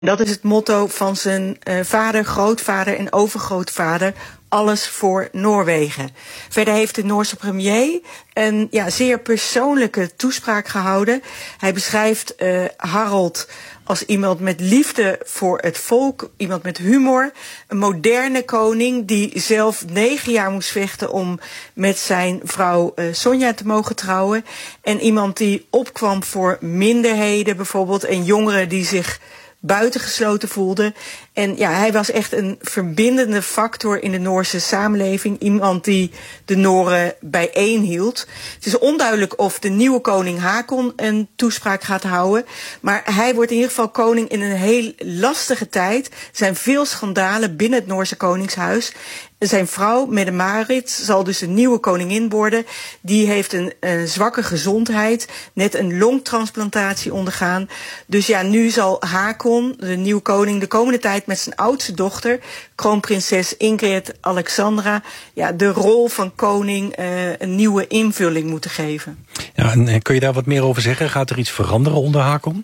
Dat is het motto van zijn vader, grootvader en overgrootvader. Alles voor Noorwegen. Verder heeft de Noorse premier een zeer persoonlijke toespraak gehouden. Hij beschrijft Harald als iemand met liefde voor het volk, iemand met humor. Een moderne koning die zelf 9 jaar moest vechten om met zijn vrouw Sonja te mogen trouwen. En iemand die opkwam voor minderheden bijvoorbeeld en jongeren die zich buitengesloten voelden. En hij was echt een verbindende factor in de Noorse samenleving. Iemand die de Noren bijeenhield. Het is onduidelijk of de nieuwe koning Haakon een toespraak gaat houden. Maar hij wordt in ieder geval koning in een heel lastige tijd. Er zijn veel schandalen binnen het Noorse koningshuis. Zijn vrouw, Mette-Marit, zal dus een nieuwe koningin worden. Die heeft een zwakke gezondheid, net een longtransplantatie ondergaan. Dus nu zal Haakon, de nieuwe koning, de komende tijd met zijn oudste dochter, kroonprinses Ingrid Alexandra, de rol van koning een nieuwe invulling moeten geven. Ja, en kun je daar wat meer over zeggen? Gaat er iets veranderen onder Haakon?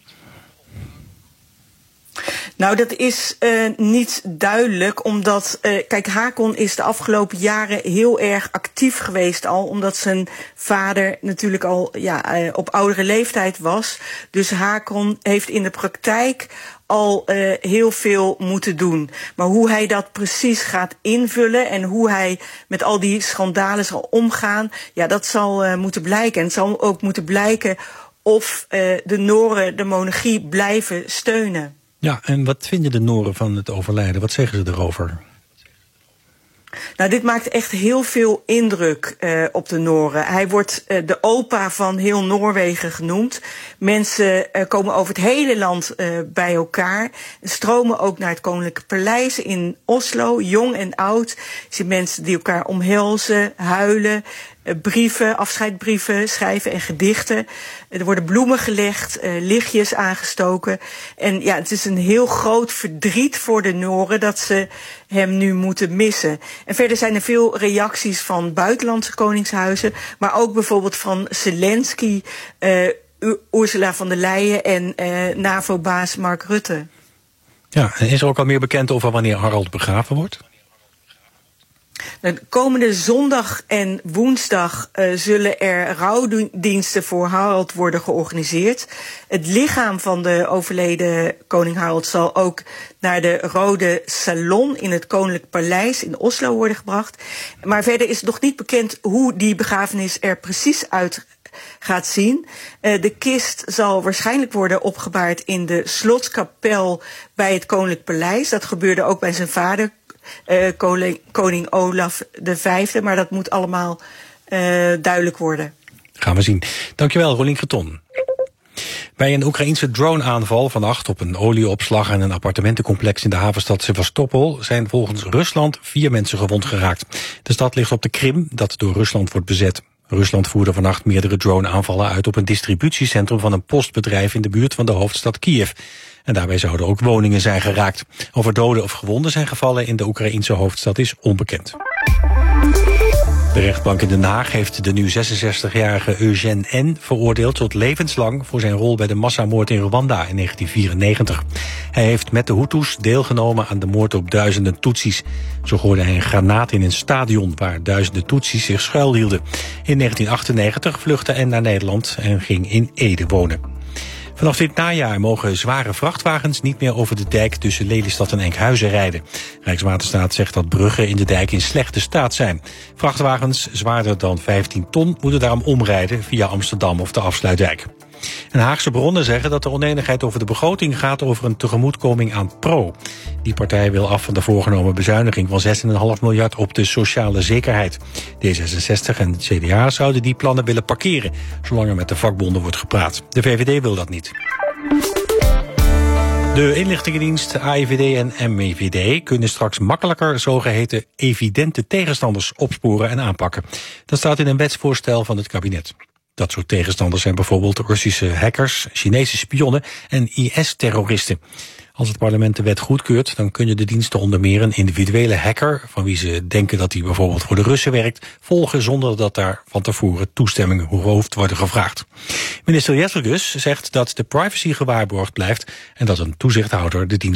Nou, dat is niet duidelijk, omdat Haakon is de afgelopen jaren heel erg actief geweest al, omdat zijn vader natuurlijk al op oudere leeftijd was. Dus Haakon heeft in de praktijk al heel veel moeten doen. Maar hoe hij dat precies gaat invullen en hoe hij met al die schandalen zal omgaan, dat zal moeten blijken. En het zal ook moeten blijken of de Noren de monarchie blijven steunen. Ja, en wat vinden de Noren van het overlijden? Wat zeggen ze erover? Nou, dit maakt echt heel veel indruk op de Noren. Hij wordt de opa van heel Noorwegen genoemd. Mensen komen over het hele land bij elkaar. Stromen ook naar het Koninklijke Paleis in Oslo, jong en oud. Je ziet mensen die elkaar omhelzen, huilen, brieven, afscheidbrieven schrijven en gedichten. Er worden bloemen gelegd, lichtjes aangestoken. En het is een heel groot verdriet voor de Noren dat ze hem nu moeten missen. En verder zijn er veel reacties van buitenlandse koningshuizen, maar ook bijvoorbeeld van Zelensky, Ursula von der Leyen en NAVO-baas Mark Rutte. Ja, en is er ook al meer bekend over wanneer Harald begraven wordt? De komende zondag en woensdag zullen er rouwdiensten voor Harald worden georganiseerd. Het lichaam van de overleden koning Harald zal ook naar de Rode Salon in het Koninklijk Paleis in Oslo worden gebracht. Maar verder is het nog niet bekend hoe die begrafenis er precies uit gaat zien. De kist zal waarschijnlijk worden opgebaard in de Slotskapel bij het Koninklijk Paleis. Dat gebeurde ook bij zijn vader, koning Olaf V, maar dat moet allemaal duidelijk worden. Gaan we zien. Dankjewel, Rolien Kreton. Bij een Oekraïense drone-aanval vannacht op een olieopslag en een appartementencomplex in de havenstad Sevastopol zijn volgens Rusland 4 mensen gewond geraakt. De stad ligt op de Krim, dat door Rusland wordt bezet. Rusland voerde vannacht meerdere drone-aanvallen uit op een distributiecentrum van een postbedrijf in de buurt van de hoofdstad Kiev. En daarbij zouden ook woningen zijn geraakt. Of er doden of gewonden zijn gevallen in de Oekraïense hoofdstad is onbekend. De rechtbank in Den Haag heeft de nu 66-jarige Eugène N. veroordeeld tot levenslang voor zijn rol bij de massamoord in Rwanda in 1994. Hij heeft met de Hutus deelgenomen aan de moord op duizenden Tutsis. Zo gooide hij een granaat in een stadion waar duizenden Tutsis zich schuilhielden. In 1998 vluchtte N. naar Nederland en ging in Ede wonen. Vanaf dit najaar mogen zware vrachtwagens niet meer over de dijk tussen Lelystad en Enkhuizen rijden. Rijkswaterstaat zegt dat bruggen in de dijk in slechte staat zijn. Vrachtwagens zwaarder dan 15 ton moeten daarom omrijden via Amsterdam of de Afsluitdijk. En Haagse bronnen zeggen dat de onenigheid over de begroting gaat over een tegemoetkoming aan PRO. Die partij wil af van de voorgenomen bezuiniging van 6,5 miljard op de sociale zekerheid. D66 en het CDA zouden die plannen willen parkeren, zolang er met de vakbonden wordt gepraat. De VVD wil dat niet. De inlichtingendienst AIVD en MIVD kunnen straks makkelijker zogeheten evidente tegenstanders opsporen en aanpakken. Dat staat in een wetsvoorstel van het kabinet. Dat soort tegenstanders zijn bijvoorbeeld Russische hackers, Chinese spionnen en IS-terroristen. Als het parlement de wet goedkeurt, dan kunnen de diensten onder meer een individuele hacker, van wie ze denken dat hij bijvoorbeeld voor de Russen werkt, volgen zonder dat daar van tevoren toestemming hoeft worden gevraagd. Minister Jezelgus zegt dat de privacy gewaarborgd blijft en dat een toezichthouder de dienst